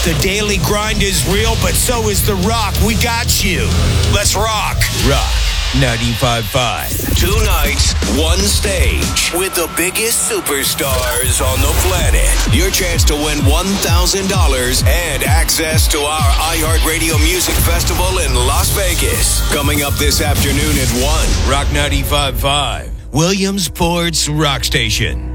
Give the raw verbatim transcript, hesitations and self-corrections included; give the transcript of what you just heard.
The daily grind is real, but so is the rock. We got you. Let's rock. Rock ninety-five point five. Two nights, one stage with the biggest superstars on the planet. Your chance to win one thousand dollars and access to our iHeartRadio Music Festival in Las Vegas. Coming up this afternoon at one. Rock ninety-five point five. Williamsport's Rock Station.